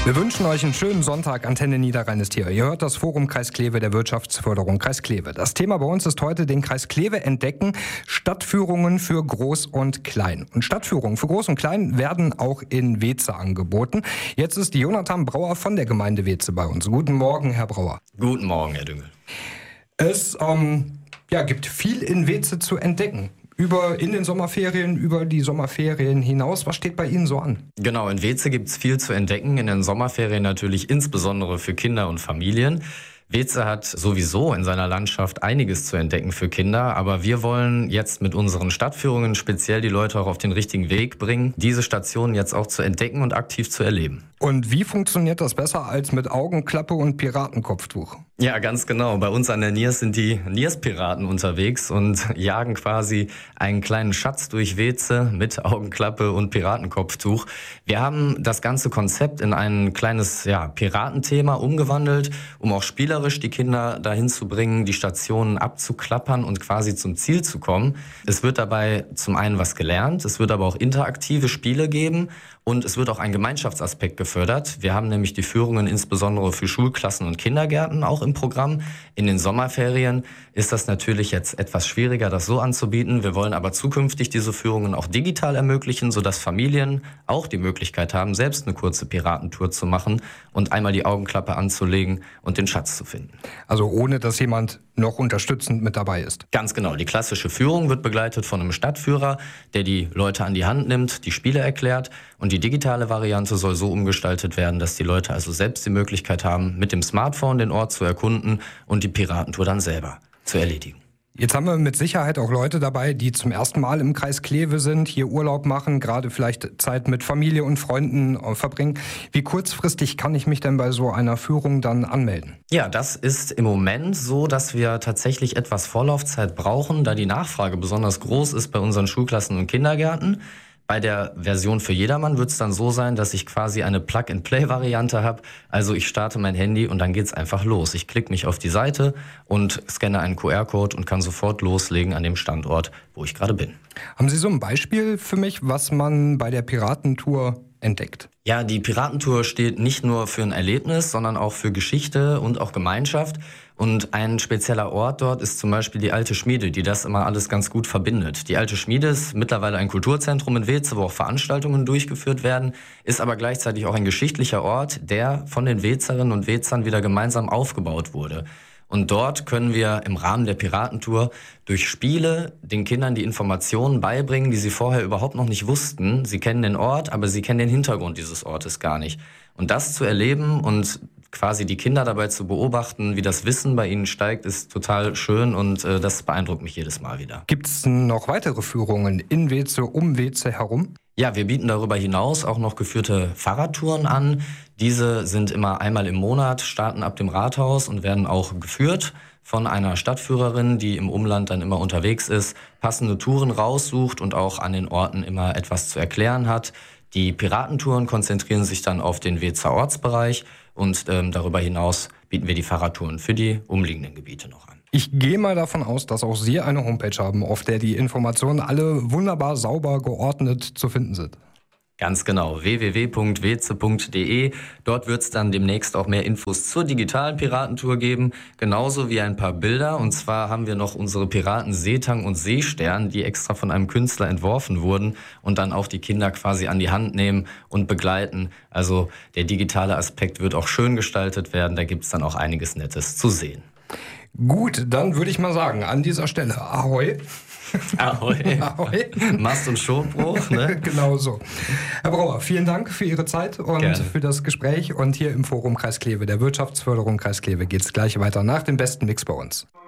Wir wünschen euch einen schönen Sonntag. Antenne Niederrhein ist hier. Ihr hört das Forum Kreis Kleve der Wirtschaftsförderung Kreis Kleve. Das Thema bei uns ist heute den Kreis Kleve entdecken, Stadtführungen für Groß und Klein. Und Stadtführungen für Groß und Klein werden auch in Weeze angeboten. Jetzt ist Jonathan Brauer von der Gemeinde Weeze bei uns. Guten Morgen, Herr Brauer. Guten Morgen, Herr Düngel. Es gibt viel in Weeze zu entdecken. In den Sommerferien, über die Sommerferien hinaus. Was steht bei Ihnen so an? Genau, in Weeze gibt es viel zu entdecken. In den Sommerferien natürlich insbesondere für Kinder und Familien. Weeze hat sowieso in seiner Landschaft einiges zu entdecken für Kinder, aber wir wollen jetzt mit unseren Stadtführungen speziell die Leute auch auf den richtigen Weg bringen, diese Stationen jetzt auch zu entdecken und aktiv zu erleben. Und wie funktioniert das besser als mit Augenklappe und Piratenkopftuch? Ja, ganz genau. Bei uns an der Niers sind die Niers-Piraten unterwegs und jagen quasi einen kleinen Schatz durch Weeze mit Augenklappe und Piratenkopftuch. Wir haben das ganze Konzept in ein kleines Piratenthema umgewandelt, um auch spielerisch die Kinder dahin zu bringen, die Stationen abzuklappern und quasi zum Ziel zu kommen. Es wird dabei zum einen was gelernt, es wird aber auch interaktive Spiele geben und es wird auch ein Gemeinschaftsaspekt gefördert. Wir haben nämlich die Führungen insbesondere für Schulklassen und Kindergärten auch im Programm. In den Sommerferien ist das natürlich jetzt etwas schwieriger, das so anzubieten. Wir wollen aber zukünftig diese Führungen auch digital ermöglichen, sodass Familien auch die Möglichkeit haben, selbst eine kurze Piratentour zu machen und einmal die Augenklappe anzulegen und den Schatz zu finden. Also ohne, dass jemand noch unterstützend mit dabei ist? Ganz genau. Die klassische Führung wird begleitet von einem Stadtführer, der die Leute an die Hand nimmt, die Spiele erklärt, und die digitale Variante soll so umgestaltet werden, dass die Leute also selbst die Möglichkeit haben, mit dem Smartphone den Ort zu erkunden und die Piratentour dann selber zu erledigen. Jetzt haben wir mit Sicherheit auch Leute dabei, die zum ersten Mal im Kreis Kleve sind, hier Urlaub machen, gerade vielleicht Zeit mit Familie und Freunden verbringen. Wie kurzfristig kann ich mich denn bei so einer Führung dann anmelden? Ja, das ist im Moment so, dass wir tatsächlich etwas Vorlaufzeit brauchen, da die Nachfrage besonders groß ist bei unseren Schulklassen und Kindergärten. Bei der Version für jedermann wird es dann so sein, dass ich quasi eine Plug-and-Play-Variante habe. Also ich starte mein Handy und dann geht's einfach los. Ich klicke mich auf die Seite und scanne einen QR-Code und kann sofort loslegen an dem Standort, wo ich gerade bin. Haben Sie so ein Beispiel für mich, was man bei der Piratentour entdeckt? Ja, die Piratentour steht nicht nur für ein Erlebnis, sondern auch für Geschichte und auch Gemeinschaft. Und ein spezieller Ort dort ist zum Beispiel die Alte Schmiede, die das immer alles ganz gut verbindet. Die Alte Schmiede ist mittlerweile ein Kulturzentrum in Weeze, wo auch Veranstaltungen durchgeführt werden, ist aber gleichzeitig auch ein geschichtlicher Ort, der von den Weezerinnen und Weezern wieder gemeinsam aufgebaut wurde. Und dort können wir im Rahmen der Piratentour durch Spiele den Kindern die Informationen beibringen, die sie vorher überhaupt noch nicht wussten. Sie kennen den Ort, aber sie kennen den Hintergrund dieses Ortes gar nicht. Und das zu erleben und quasi die Kinder dabei zu beobachten, wie das Wissen bei ihnen steigt, ist total schön und das beeindruckt mich jedes Mal wieder. Gibt es noch weitere Führungen in Weeze, um Weeze herum? Ja, wir bieten darüber hinaus auch noch geführte Fahrradtouren an. Diese sind immer einmal im Monat, starten ab dem Rathaus und werden auch geführt von einer Stadtführerin, die im Umland dann immer unterwegs ist, passende Touren raussucht und auch an den Orten immer etwas zu erklären hat. Die Piratentouren konzentrieren sich dann auf den Weezer Ortsbereich und darüber hinaus bieten wir die Fahrradtouren für die umliegenden Gebiete noch an. Ich gehe mal davon aus, dass auch Sie eine Homepage haben, auf der die Informationen alle wunderbar sauber geordnet zu finden sind. Ganz genau, www.weeze.de. Dort wird es dann demnächst auch mehr Infos zur digitalen Piratentour geben, genauso wie ein paar Bilder. Und zwar haben wir noch unsere Piraten Seetang und Seestern, die extra von einem Künstler entworfen wurden und dann auch die Kinder quasi an die Hand nehmen und begleiten. Also der digitale Aspekt wird auch schön gestaltet werden, da gibt es dann auch einiges Nettes zu sehen. Gut, dann würde ich mal sagen, an dieser Stelle Ahoi. Ahoi. Ahoi. Mast- und Schonbruch, ne? Genau so. Herr Brauer, vielen Dank für Ihre Zeit und Gerne. für das Gespräch. Und hier im Forum Kreis Kleve, der Wirtschaftsförderung Kreis Kleve, geht es gleich weiter nach dem besten Mix bei uns.